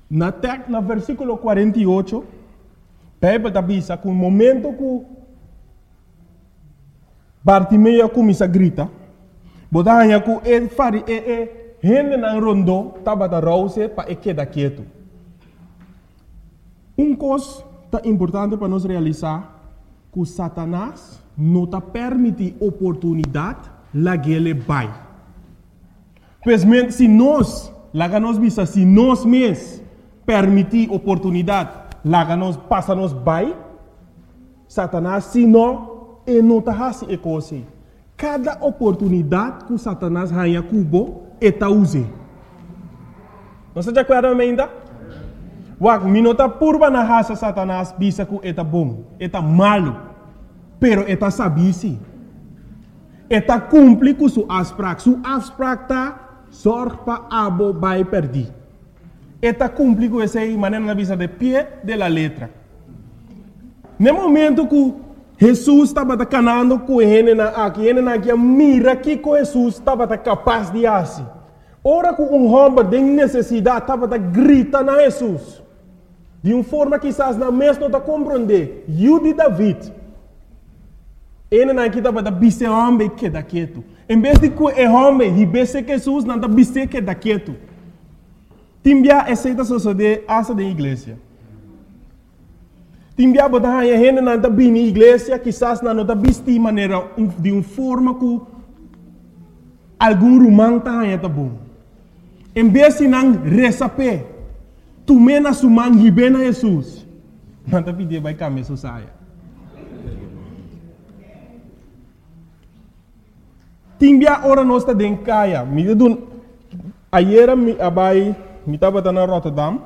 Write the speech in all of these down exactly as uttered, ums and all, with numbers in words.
Na tek, na versículo quarenta e oito, Bíblia avisa que no momento que Bartimeu começa a gritar, botanya que ele fari e e gente na rondo estava da rouse para que da quieto. Um coisa tá importante para nós realizar que Satanás não está permite oportunidade lá que ele vai. Pois se nós, lá que nós visa, se nós mesmos permitir oportunidade, lá que nós passa nós vai, Satanás se não, ele não está fazendo coisa. Cada oportunidade que Satanás ganha cubo, ele está usando. Não se acorda ainda? Wak, minota purba na raça Satanás bisa que ele está bom, ele está malo, pero ele está sabisi. Ele está cumpre com sua asprak, sua asprak está sorte para abo vai perder. Ele está cumpre com essa maneira na visa de pé de la letra. No momento que Jesus estava canando com ele aqui, ele aqui mira que Jesus estava capaz de fazer. Ora que um homem de necessidade estava gritando a Jesus. De uma forma que quizás na mesma não está compreender. Eu de David. Ele aqui estava da bise homem que da quieto. Em vez de que o homem ribesse Jesus, não está bise que da quieto. Timbia aceita suceder asa da igreja. Timbia botar a gente não está bem na igreja, quizás não está bem de maneira de uma forma que algum romano está bom. Em vez de não receber, tu mena suman ribena Jesus. Não está pedindo vai caminhar sua saia. Timbia ora nós está dentro caia. Me deu ayer me abai me estava na Rotterdam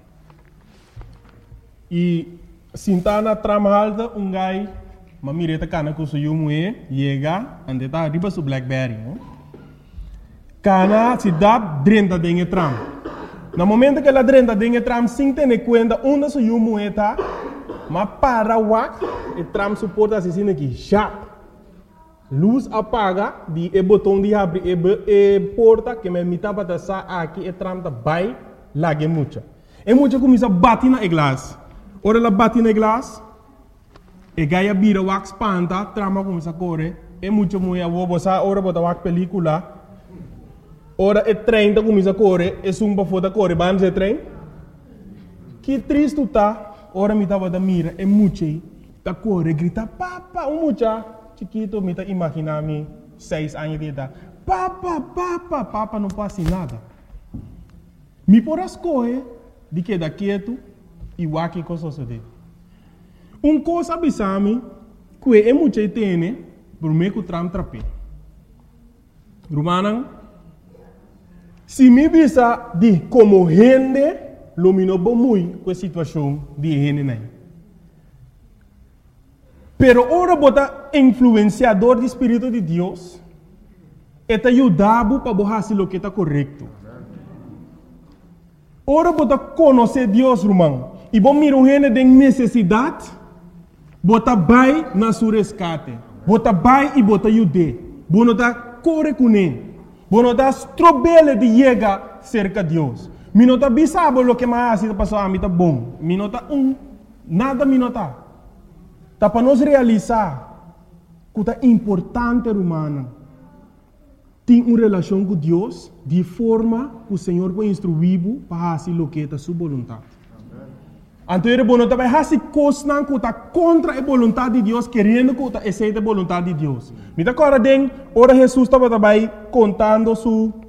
e sintana trama alta um gai mamireta cana com seu moe chega ande tá riba su Blackberry. Né? Cana se dá drenta dentro tram. No momento que ela drenta dentro tram sem ter conta onde seu moe tá, mas para wak e tram suporta assim aqui já. Luz apaga di e botão de abrir e, e porta que me mitava da sa aqui e tram da vai lage mucha. E mucha começa a bater na glass. Ora ela bate na glass. E gaia bira wax panta, trama começa a correr. E mucha mulher vou botar ora botar wax película. Ora e trem da começa a correr, e sumba foda correr, vamos e trem. Que triste tá. Ora me tava da mira e mucha da correr grita papa, um mucha chiquito me tá imaginando seis anos de idade. Papa, papa, papa não passa nada. Me por as coisas de que da quieto e o que coisa sucede. Um coisa abisame que é muito tem por meio que tram trape. Romana, se me visa de como gente, lumino bom muito com a situação de gente nem. Pero ora bota influenciador do Espírito de Deus, eta ajudava para fazer o que está correto. Ora bota conhecer Deus, irmão, e bom mirar um gente de necessidade, bota vai na sua resgate, bota vai e bota ajude, bota tá corre com ele, bota strobele de chegar cerca de Deus. Minota bisabo o que mais está passando a mim tá bom, minota um nada minota. Tá para nós realizar que é importante, humana, ter uma relação com Deus de forma que o Senhor vai instruir para fazer o que é a sua vontade. Então, ele vai fazer coisas que está contra a vontade de Deus, querendo que aceite a vontade de Deus. Me dá agora, ora Jesus estava também contando sua